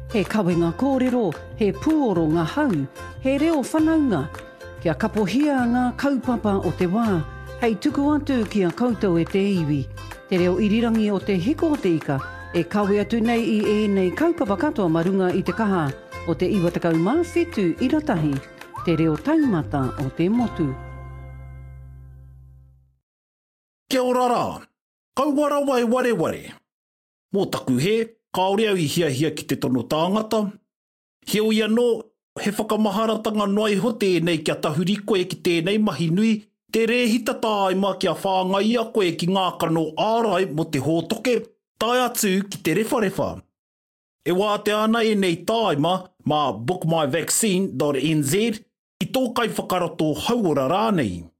he kawenga kōrero, he puoro ngā hau, he reo whanaunga, kia kapohia ngā kaupapa o te wā, hei tuku atu kia koutou e te iwi. Te reo irirangi o te hiko o te ika, e kawe atu nei I nei kaupapa katoa marunga I te kaha o te iwa takau mawhetu iratahi, te reo taumata o te motu. Kia ora rā, kauara wai wareware. Mō taku he, kaore au I hia ki te tono tāngata. Heo ia no, he whakamaharatanga noai ho tēnei kia tahuri koe ki tēnei mahi nui, te rehita tāima kia whāngai a koe ki ngā kano ārai mo te hōtoke, tai atu ki te rewharewa. E wā te ana e nei tāima mā bookmyvaccine.nz I tō kai whakarato hauora rānei.